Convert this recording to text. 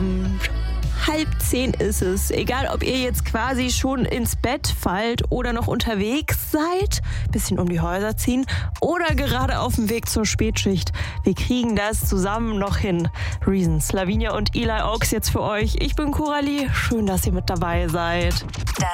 Feierabend. 9:30 ist es. Egal, ob ihr jetzt quasi schon ins Bett fallt oder noch unterwegs seid, bisschen um die Häuser ziehen oder gerade auf dem Weg zur Spätschicht. Wir kriegen das zusammen noch hin. Reasons, Lavinia und Eli Oaks jetzt für euch. Ich bin Coralie. Schön, dass ihr mit dabei seid.